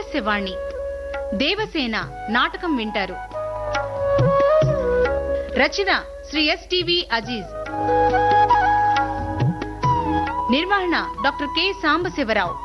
రహస్యవాణి దేవసేన నాటకం వింటారు. రచన శ్రీ ఎస్టివి అజీజ్. నిర్వహణ డాక్టర్ కె సాంబశివరావు.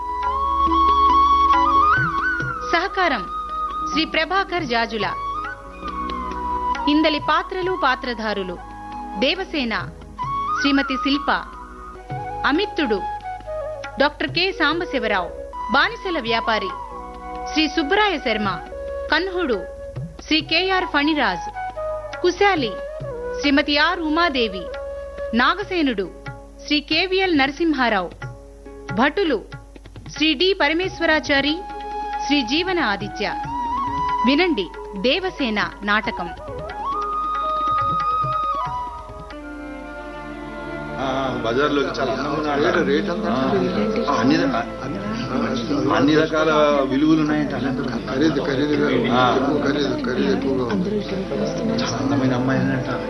సహకారం శ్రీ ప్రభాకర్ జాజుల. ఇందలి పాత్రలు పాత్రధారులు: దేవసేన శ్రీమతి శిల్ప, అమిత్తుడు డాక్టర్ కె సాంబశివరావు, బానిసల వ్యాపారి Shri Subbaraya Sharma, కన్హుడు Shri KR Phaniraj, Kushali Shrimati are Umadevi, నాగసేనుడు Shri KVL Narasimha Rao, భటులు శ్రీ డి పరమేశ్వరాచారి, శ్రీ జీవన ఆదిత్య. వినండి దేవసేన నాటకం. బజార్లోకి చాలా అన్ని రకాల విలువలు ఉన్నాయంటే ఖరీదు ఎక్కువగా ఉంది. చాలా అందమైన అమ్మాయి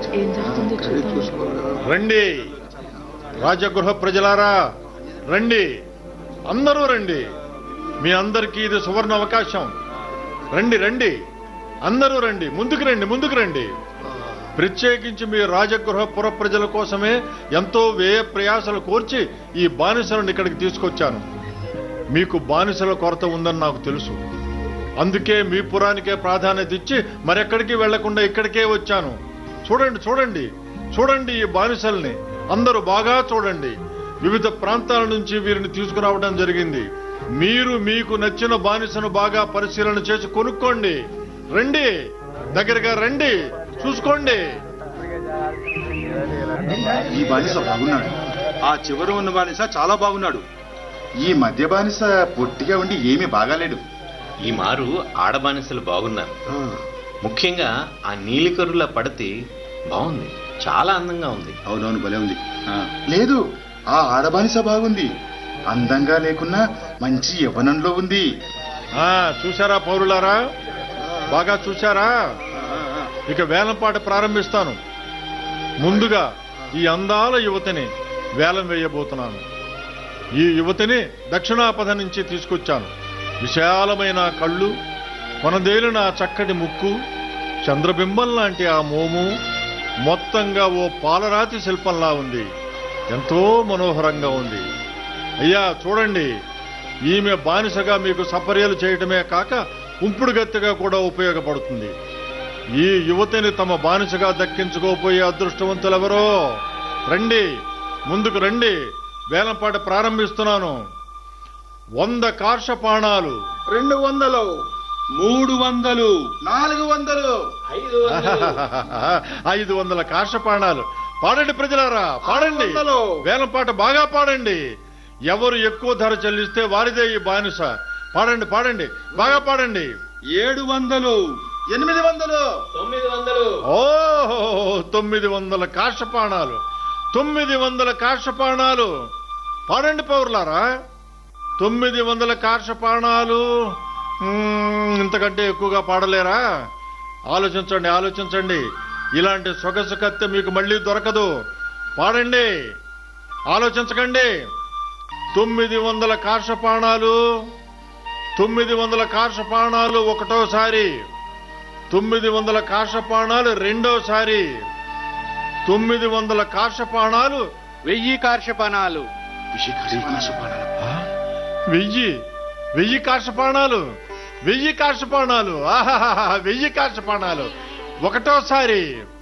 రండి రాజగృహ ప్రజలారా, రండి, అందరూ రండి. మీ అందరికీ ఇది సువర్ణ అవకాశం. రండి రండి, అందరూ రండి, ముందుకు రండి, ముందుకు రండి. ప్రత్యేకించి మీ రాజగృహ పుర ప్రజల కోసమే ఎంతో వ్యయ ప్రయాసలు కోర్చి ఈ బానిసలను ఇక్కడికి తీసుకొచ్చాను. మీకు బానిసల కొరత ఉందని నాకు తెలుసు. అందుకే మీ పురానికే ప్రాధాన్యత ఇచ్చి మరెక్కడికి వెళ్లకుండా ఇక్కడికే వచ్చాను. చూడండి చూడండి చూడండి, ఈ బానిసల్ని అందరూ బాగా చూడండి. వివిధ ప్రాంతాల నుంచి వీరిని తీసుకురావడం జరిగింది. మీరు మీకు నచ్చిన బానిసను బాగా పరిశీలన చేసి కొనుక్కోండి. రండి, దగ్గరగా రండి, చూసుకోండి. ఈ బానిస బాగున్నాడు. ఆ చివర ఉన్న బానిస చాలా బాగున్నాడు. ఈ మధ్య బానిస పొట్టిగా ఉండి ఏమీ బాగాలేడు. ఈ మారు ఆడబానిసలు బాగున్నారు. ముఖ్యంగా ఆ నీలికరుల పడతి బాగుంది, చాలా అందంగా ఉంది. అవునవును, భలే ఉంది. లేదు, ఆ ఆడబానిస బాగుంది. అందంగా లేకున్నా మంచి యవ్వనంలో ఉంది. చూశారా పౌరులారా, బాగా చూశారా? ఇక వేలంపాట ప్రారంభిస్తాను. ముందుగా ఈ అందాల యువతిని వేలం వేయబోతున్నాను. ఈ యువతిని దక్షిణాపథ నుంచి తీసుకొచ్చాను. విశాలమైన కళ్ళు, కొనదేలిన చక్కటి ముక్కు, చంద్రబింబం లాంటి ఆ మోము, మొత్తంగా ఓ పాలరాతి శిల్పంలా ఉంది. ఎంతో మనోహరంగా ఉంది. అయ్యా చూడండి, ఈమె బానిసగా మీకు సపర్యలు చేయటమే కాక ఉంపుడు గత్తెగా కూడా ఉపయోగపడుతుంది. ఈ యువతిని తమ బానిసగా దక్కించుకోపోయే అదృష్టవంతులెవరో రండి, ముందుకు రండి. వేలంపాట ప్రారంభిస్తున్నాను. 100 కార్షపాణాలు, 200, 300, 400, 500 కార్షపాణాలు. పాడండి ప్రజలారా, పాడండి. వేలంపాట బాగా పాడండి. ఎవరు ఎక్కువ ధర చెల్లిస్తే వారిదే ఈ బానిస. పాడండి పాడండి, బాగా పాడండి. 700, 800, 900. ఓహో, 900 కార్షపాణాలు, 900 కార్షపాణాలు. పాడండి పౌరులారా, 900 కార్షపాణాలు. ఇంతకంటే ఎక్కువగా పాడలేరా? ఆలోచించండి ఆలోచించండి. ఇలాంటి సొగసు కత్తె మీకు మళ్ళీ దొరకదు. పాడండి, ఆలోచించకండి. 900 కార్షపాణాలు, 900 కార్షపాణాలు ఒకటోసారి, 900 కార్షపాణాలు రెండోసారి, 900 కార్షపాణాలు, 1000 కార్షపాణాలు. 1000 కార్షపాణాలు, 1000 కార్షపాణాలు. 1000 కార్షపాణాలు ఒకటోసారి,